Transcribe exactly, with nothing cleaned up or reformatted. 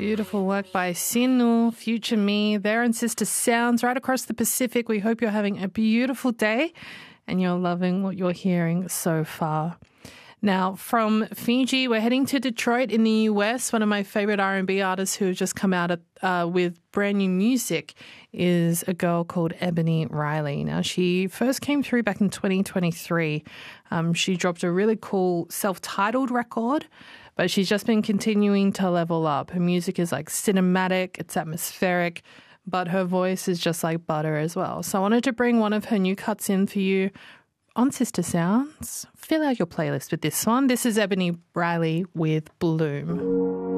Beautiful work by Sinu, Future Me. They're in Sister Sounds right across the Pacific. We hope you're having a beautiful day and you're loving what you're hearing so far. Now, from Fiji, we're heading to Detroit in the U S. One of my favorite R and B artists who have just come out uh, with brand new music is a girl called Ebony Riley. Now, she first came through back in twenty twenty-three. Um, she dropped a really cool self-titled record, but she's just been continuing to level up. Her music is like cinematic, it's atmospheric, but her voice is just like butter as well. So I wanted to bring one of her new cuts in for you on Sister Sounds. Fill out your playlist with this one. This is Ebony Riley with Bloom.